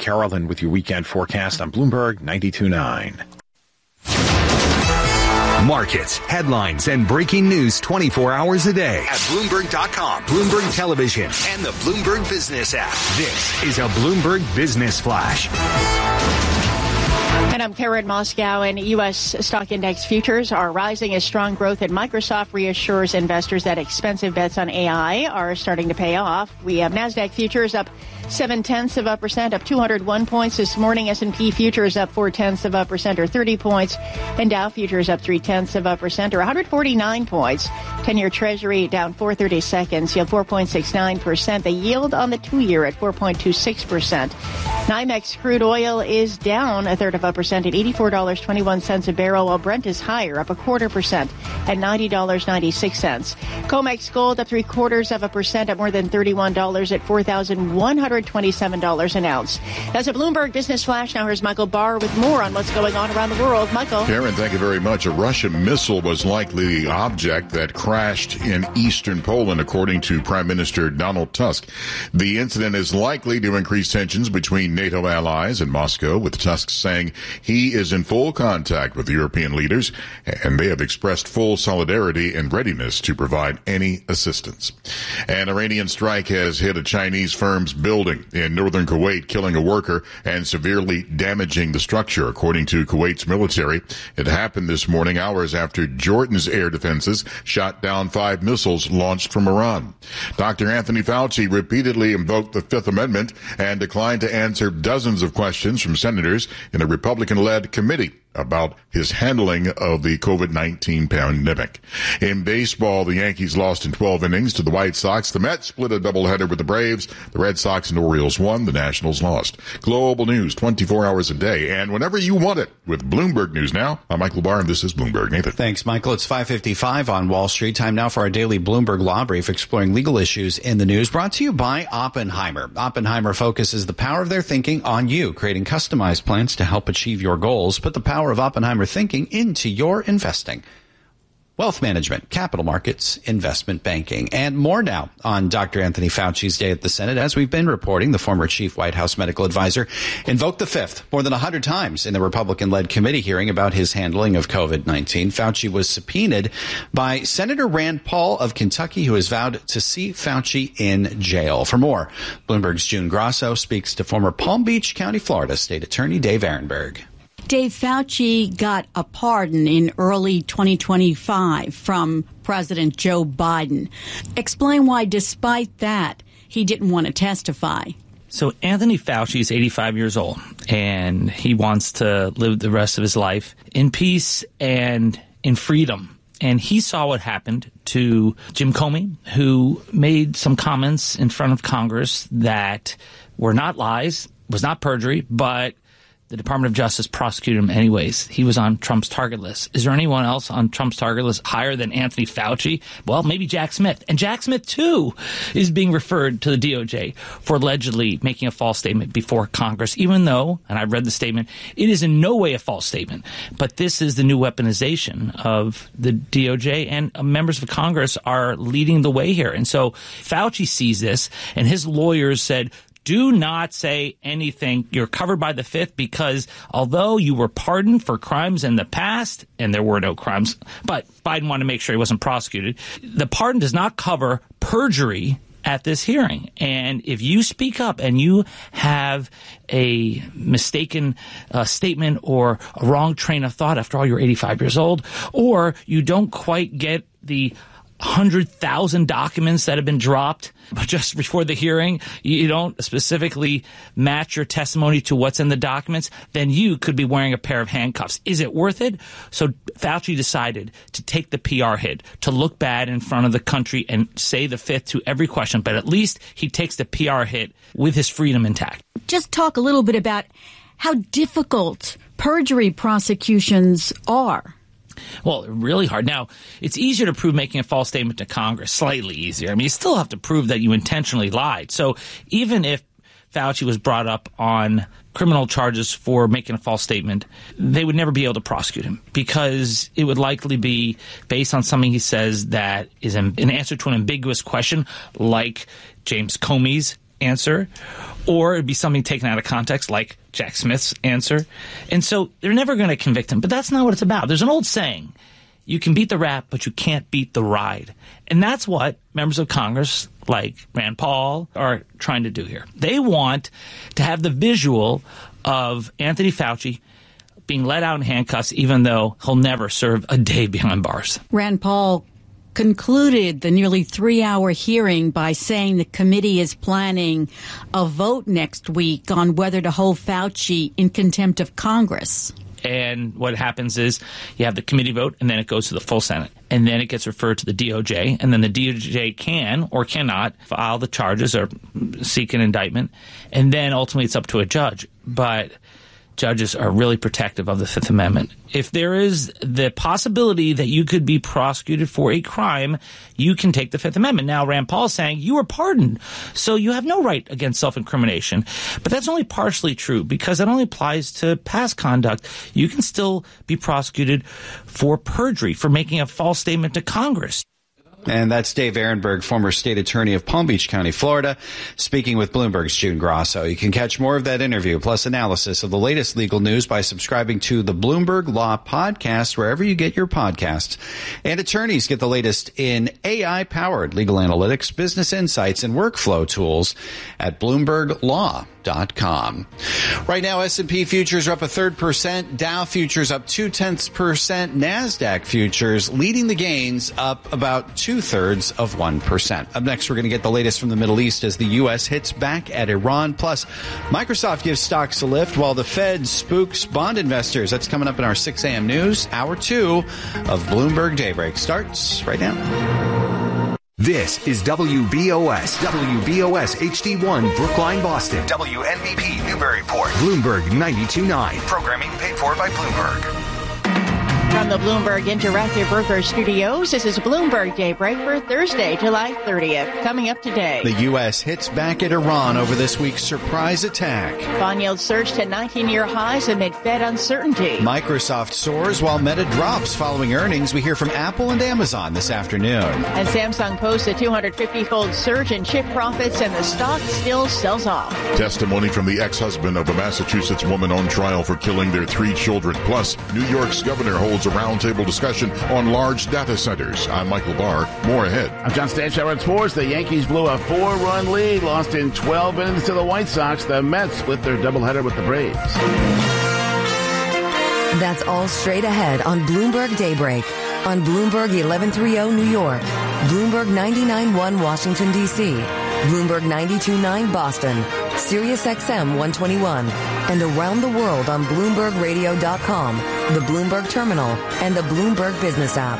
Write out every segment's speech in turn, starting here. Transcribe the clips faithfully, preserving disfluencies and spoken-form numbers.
Carolyn with your weekend forecast on Bloomberg ninety-two point nine. Markets, headlines, and breaking news twenty-four hours a day at Bloomberg dot com, Bloomberg Television, and the Bloomberg Business app. This is a Bloomberg Business Flash. And I'm Karen Moscow, and U S stock index futures are rising as strong growth at Microsoft reassures investors that expensive bets on A I are starting to pay off. We have NASDAQ futures up seven-tenths of a percent, up two hundred one points this morning. S and P futures up four-tenths of a percent, or thirty points. And Dow futures up three-tenths of a percent, or one hundred forty-nine points. ten-year Treasury down four thirty-seconds, yield four point six nine percent. The yield on the two-year at four point two six percent. NYMEX crude oil is down a third of a percent at eighty-four dollars and twenty-one cents a barrel, while Brent is higher, up a quarter percent at ninety dollars and ninety-six cents. COMEX gold up three-quarters of a percent at more than thirty-one dollars at four thousand one hundred twenty-seven dollars an ounce. That's a Bloomberg Business Flash. Now here's Michael Barr with more on what's going on around the world. Michael. Karen, thank you very much. A Russian missile was likely the object that crashed in eastern Poland, according to Prime Minister Donald Tusk. The incident is likely to increase tensions between NATO allies and Moscow, with Tusk saying he is in full contact with European leaders, and they have expressed full solidarity and readiness to provide any assistance. An Iranian strike has hit a Chinese firm's building in northern Kuwait, killing a worker and severely damaging the structure, according to Kuwait's military. It happened this morning, hours after Jordan's air defenses shot down five missiles launched from Iran. Doctor Anthony Fauci repeatedly invoked the Fifth Amendment and declined to answer dozens of questions from senators in a Republican-led committee about his handling of the COVID nineteen pandemic. In baseball, the Yankees lost in twelve innings to the White Sox. The Mets split a doubleheader with the Braves. The Red Sox and Orioles won. The Nationals lost. Global news twenty-four hours a day and whenever you want it with Bloomberg News Now. I'm Michael Barr, and this is Bloomberg. Nathan. Thanks, Michael. It's five fifty-five on Wall Street. Time now for our daily Bloomberg Law Brief, exploring legal issues in the news, brought to you by Oppenheimer. Oppenheimer focuses the power of their thinking on you, creating customized plans to help achieve your goals. Put the power of Oppenheimer thinking into your investing. Wealth management, capital markets, investment banking, and more now on Doctor Anthony Fauci's day at the Senate. As we've been reporting, the former chief White House medical advisor invoked the Fifth more than one hundred times in the Republican-led committee hearing about his handling of COVID nineteen. Fauci was subpoenaed by Senator Rand Paul of Kentucky, who has vowed to see Fauci in jail. For more, Bloomberg's June Grasso speaks to former Palm Beach County, Florida State Attorney Dave Ehrenberg. Dave, Fauci got a pardon in early twenty twenty-five from President Joe Biden. Explain why, despite that, he didn't want to testify. So Anthony Fauci is eighty-five years old, and he wants to live the rest of his life in peace and in freedom. And he saw what happened to Jim Comey, who made some comments in front of Congress that were not lies, was not perjury, but the Department of Justice prosecuted him anyways. He was on Trump's target list. Is there anyone else on Trump's target list higher than Anthony Fauci? Well, maybe Jack Smith. And Jack Smith, too, is being referred to the D O J for allegedly making a false statement before Congress, even though, and I've read the statement, it is in no way a false statement. But this is the new weaponization of the D O J, and members of Congress are leading the way here. And so Fauci sees this, and his lawyers said, do not say anything. You're covered by the Fifth because although you were pardoned for crimes in the past, and there were no crimes, but Biden wanted to make sure he wasn't prosecuted, the pardon does not cover perjury at this hearing. And if you speak up and you have a mistaken uh, statement or a wrong train of thought, after all, you're eighty-five years old, or you don't quite get the one hundred thousand documents that have been dropped just before the hearing, you don't specifically match your testimony to what's in the documents, then you could be wearing a pair of handcuffs. Is it worth it? So Fauci decided to take the P R hit, to look bad in front of the country and say the Fifth to every question, but at least he takes the P R hit with his freedom intact. Just talk a little bit about how difficult perjury prosecutions are. Well, really hard. Now, it's easier to prove making a false statement to Congress, slightly easier. I mean, you still have to prove that you intentionally lied. So even if Fauci was brought up on criminal charges for making a false statement, they would never be able to prosecute him because it would likely be based on something he says that is an answer to an ambiguous question, like James Comey's answer, or it'd be something taken out of context, like Jack Smith's answer. And so they're never going to convict him. But that's not what it's about. There's an old saying, you can beat the rap, but you can't beat the ride. And that's what members of Congress like Rand Paul are trying to do here. They want to have the visual of Anthony Fauci being let out in handcuffs, even though he'll never serve a day behind bars. Rand Paul concluded the nearly three-hour hearing by saying the committee is planning a vote next week on whether to hold Fauci in contempt of Congress. And what happens is you have the committee vote, and then it goes to the full Senate. And then it gets referred to the D O J, and then the D O J can or cannot file the charges or seek an indictment. And then ultimately it's up to a judge. But judges are really protective of the Fifth Amendment. If there is the possibility that you could be prosecuted for a crime, you can take the Fifth Amendment. Now, Rand Paul is saying you were pardoned, so you have no right against self-incrimination. But that's only partially true, because it only applies to past conduct. You can still be prosecuted for perjury, for making a false statement to Congress. And that's Dave Ehrenberg, former state attorney of Palm Beach County, Florida, speaking with Bloomberg's June Grosso. You can catch more of that interview, plus analysis of the latest legal news, by subscribing to the Bloomberg Law Podcast, wherever you get your podcasts. And attorneys get the latest in A I-powered legal analytics, business insights, and workflow tools at Bloomberg Law dot com. Right now, S and P futures are up a third percent, Dow futures up two-tenths percent, NASDAQ futures leading the gains up about two-thirds of one percent. Up next, we're going to get the latest from the Middle East as the U S hits back at Iran. Plus, Microsoft gives stocks a lift while the Fed spooks bond investors. That's coming up in our six a.m. news. Hour two of Bloomberg Daybreak starts right now. This is W B O S, W B O S H D one, Brookline, Boston. W N B P, Newburyport. Bloomberg ninety-two point nine. Programming paid for by Bloomberg. From the Bloomberg Interactive Broker Studios, this is Bloomberg Daybreak for Thursday, July thirtieth. Coming up today, the U S hits back at Iran over this week's surprise attack. Bond yields surged to nineteen-year highs amid Fed uncertainty. Microsoft soars while Meta drops following earnings. We hear from Apple and Amazon this afternoon. And Samsung posts a two hundred fifty-fold surge in chip profits, and the stock still sells off. Testimony from the ex-husband of a Massachusetts woman on trial for killing their three children. Plus, New York's governor holds a roundtable discussion on large data centers. I'm Michael Barr. More ahead. I'm John Stanchow at sports. The Yankees blew a four-run lead, lost in twelve innings to the White Sox. The Mets split their doubleheader with the Braves. That's all straight ahead on Bloomberg Daybreak. On Bloomberg eleven thirty New York, Bloomberg ninety-nine point one Washington, D C, Bloomberg ninety-two point nine Boston, Sirius X M one twenty-one, and around the world on Bloomberg Radio dot com, the Bloomberg Terminal, and the Bloomberg Business app.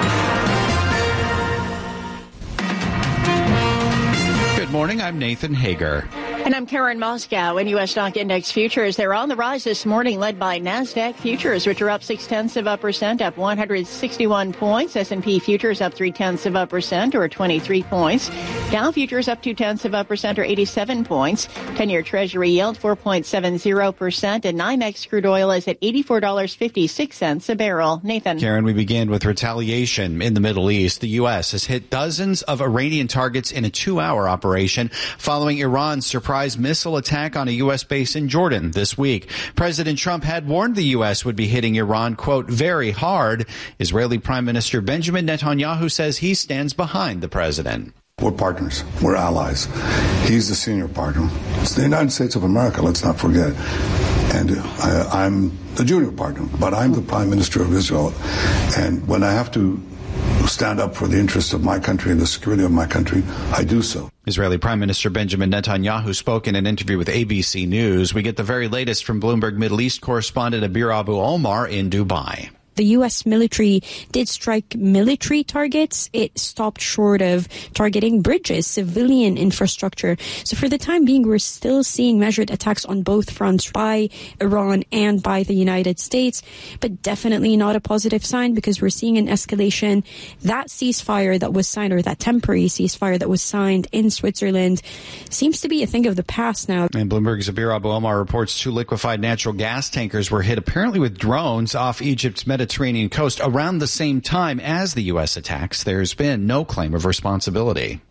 Good morning. I'm Nathan Hager. And I'm Karen Moscow. In U S stock index futures, they're on the rise this morning, led by NASDAQ futures, which are up six-tenths of a percent, up one hundred sixty-one points. S and P futures up three-tenths of a percent, or twenty-three points. Dow futures up two-tenths of a percent, or eighty-seven points. ten-year Treasury yield four point seven zero percent, and NYMEX crude oil is at eighty-four dollars and fifty-six cents a barrel. Nathan. Karen, we begin with retaliation in the Middle East. The U S has hit dozens of Iranian targets in a two-hour operation following Iran's surprise missile attack on a U S base in Jordan this week. President Trump had warned the U S would be hitting Iran, quote, very hard. Israeli Prime Minister Benjamin Netanyahu says he stands behind the president. We're partners. We're allies. He's the senior partner. It's the United States of America, let's not forget. And I, I'm the junior partner, but I'm the Prime Minister of Israel. And when I have to stand up for the interests of my country and the security of my country, I do so. Israeli Prime Minister Benjamin Netanyahu spoke in an interview with A B C News. We get the very latest from Bloomberg Middle East correspondent Abir Abu Omar in Dubai. The U S military did strike military targets. It stopped short of targeting bridges, civilian infrastructure. So for the time being, we're still seeing measured attacks on both fronts by Iran and by the United States, but definitely not a positive sign because we're seeing an escalation. That ceasefire that was signed, or that temporary ceasefire that was signed in Switzerland, seems to be a thing of the past now. And Bloomberg's Abir Abu Omar reports two liquefied natural gas tankers were hit apparently with drones off Egypt's Mediterranean Mediterranean coast around the same time as the U S attacks. There's been no claim of responsibility.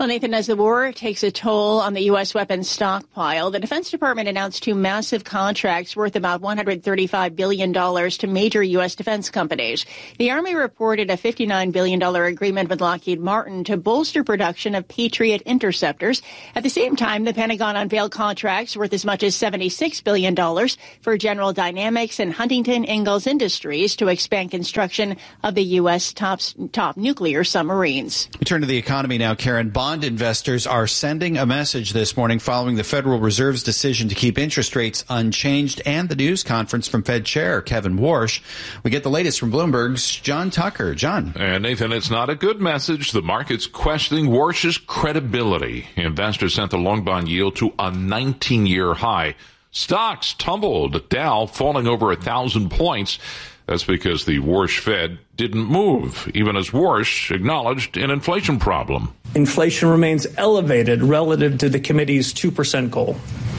Well, Nathan, as the war takes a toll on the U S weapons stockpile, the Defense Department announced two massive contracts worth about one hundred thirty-five billion dollars to major U S defense companies. The Army reported a fifty-nine billion dollars agreement with Lockheed Martin to bolster production of Patriot interceptors. At the same time, the Pentagon unveiled contracts worth as much as seventy-six billion dollars for General Dynamics and Huntington Ingalls Industries to expand construction of the U S top, top nuclear submarines. We turn to the economy now, Karen. Bond investors are sending a message this morning following the Federal Reserve's decision to keep interest rates unchanged and the news conference from Fed Chair Kevin Warsh. We get the latest from Bloomberg's John Tucker. John. And Nathan, it's not a good message. The market's questioning Warsh's credibility. Investors sent the long bond yield to a nineteen-year high. Stocks tumbled, Dow falling over a thousand points. That's because the Warsh Fed didn't move, even as Warsh acknowledged an inflation problem. Inflation remains elevated relative to the committee's two percent goal.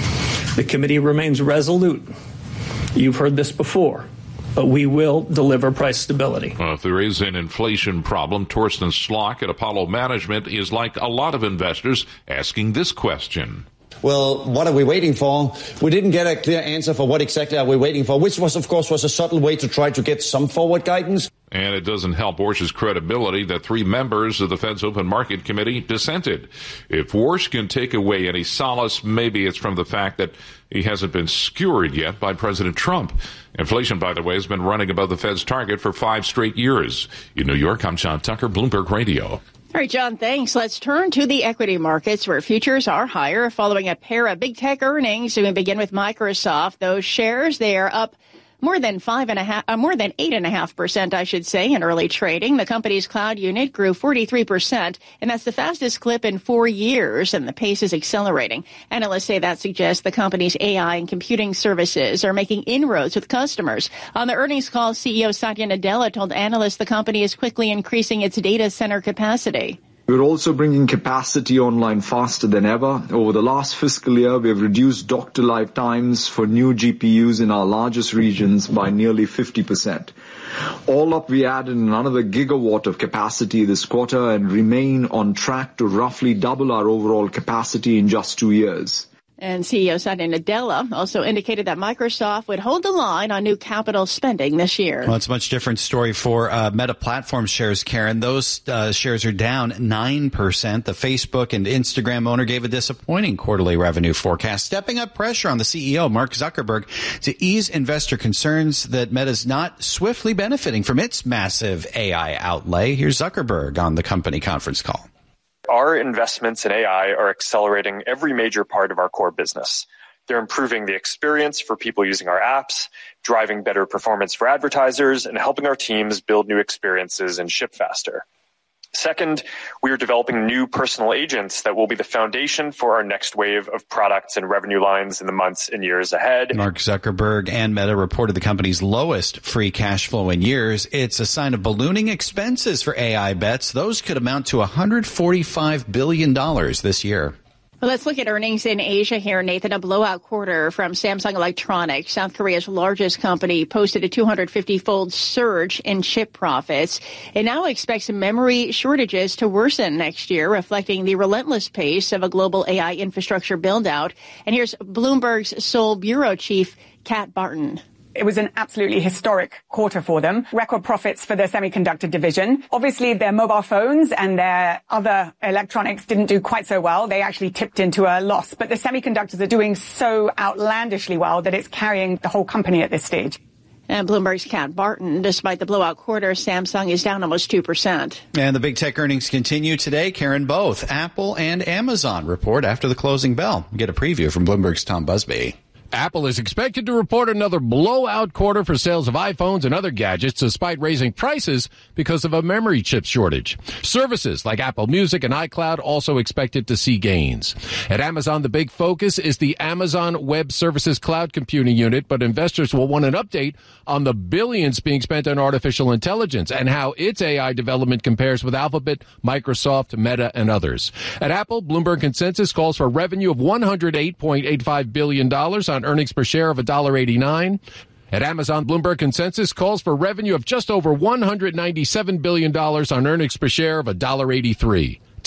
The committee remains resolute. You've heard this before, but we will deliver price stability. Well, if there is an inflation problem, Torsten Slok at Apollo Management is like a lot of investors asking this question. Well, what are we waiting for? We didn't get a clear answer for what exactly are we waiting for, which was, of course, was a subtle way to try to get some forward guidance. And it doesn't help Warsh's credibility that three members of the Fed's Open Market Committee dissented. If Warsh can take away any solace, maybe it's from the fact that he hasn't been skewered yet by President Trump. Inflation, by the way, has been running above the Fed's target for five straight years. In New York, I'm John Tucker, Bloomberg Radio. All right, John, thanks. Let's turn to the equity markets where futures are higher following a pair of big tech earnings. We begin with Microsoft. Those shares, they are up more than five and a half, uh, more than eight and a half percent, I should say, in early trading. The company's cloud unit grew forty-three percent, and that's the fastest clip in four years, and the pace is accelerating. Analysts say that suggests the company's A I and computing services are making inroads with customers. On the earnings call, C E O Satya Nadella told analysts the company is quickly increasing its data center capacity. We're also bringing capacity online faster than ever. Over the last fiscal year, we have reduced dock-to-live times for new G P Us in our largest regions by nearly fifty percent. All up, we added another gigawatt of capacity this quarter and remain on track to roughly double our overall capacity in just two years. And C E O Satya Nadella also indicated that Microsoft would hold the line on new capital spending this year. Well, it's a much different story for uh, Meta Platforms shares, Karen. Those uh, shares are down nine percent. The Facebook and Instagram owner gave a disappointing quarterly revenue forecast, stepping up pressure on the C E O, Mark Zuckerberg, to ease investor concerns that Meta's not swiftly benefiting from its massive A I outlay. Here's Zuckerberg on the company conference call. Our investments in A I are accelerating every major part of our core business. They're improving the experience for people using our apps, driving better performance for advertisers, and helping our teams build new experiences and ship faster. Second, we are developing new personal agents that will be the foundation for our next wave of products and revenue lines in the months and years ahead. Mark Zuckerberg and Meta reported the company's lowest free cash flow in years. It's a sign of ballooning expenses for A I bets. Those could amount to one hundred forty-five billion dollars this year. Well, let's look at earnings in Asia here, Nathan. A blowout quarter from Samsung Electronics. South Korea's largest company posted a two hundred fifty-fold surge in chip profits. It now expects memory shortages to worsen next year, reflecting the relentless pace of a global A I infrastructure build-out. And here's Bloomberg's Seoul bureau chief, Kat Barton. It was an absolutely historic quarter for them. Record profits for their semiconductor division. Obviously, their mobile phones and their other electronics didn't do quite so well. They actually tipped into a loss. But the semiconductors are doing so outlandishly well that it's carrying the whole company at this stage. And Bloomberg's Kat Barton. Despite the blowout quarter, Samsung is down almost two percent. And the big tech earnings continue today. Karen, both Apple and Amazon report after the closing bell. Get a preview from Bloomberg's Tom Busby. Apple is expected to report another blowout quarter for sales of iPhones and other gadgets despite raising prices because of a memory chip shortage. Services like Apple Music and iCloud also expected to see gains. At Amazon, the big focus is the Amazon Web Services Cloud Computing Unit, but investors will want an update on the billions being spent on artificial intelligence and how its A I development compares with Alphabet, Microsoft, Meta, and others. At Apple, Bloomberg consensus calls for revenue of one hundred eight point eight five billion dollars on earnings per share of one dollar eighty-nine. At Amazon, Bloomberg consensus calls for revenue of just over one hundred ninety-seven billion dollars on earnings per share of one dollar eighty-three.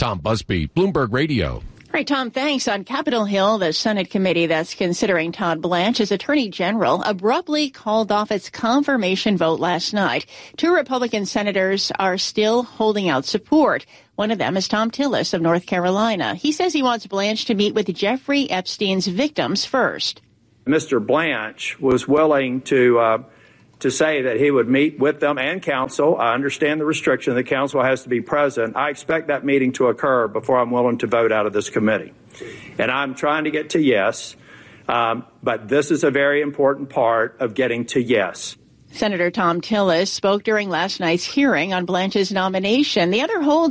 Tom Busby, Bloomberg Radio. All right, Tom, thanks. On Capitol Hill, the Senate committee that's considering Todd Blanche as Attorney General abruptly called off its confirmation vote last night. Two Republican senators are still holding out support. One of them is Thom Tillis of North Carolina. He says he wants Blanche to meet with Jeffrey Epstein's victims first. Mister Blanche was willing to uh, to say that he would meet with them and counsel. I understand the restriction. The counsel has to be present. I expect that meeting to occur before I'm willing to vote out of this committee. And I'm trying to get to yes, um, but this is a very important part of getting to yes. Senator Thom Tillis spoke during last night's hearing on Blanche's nomination. The other hold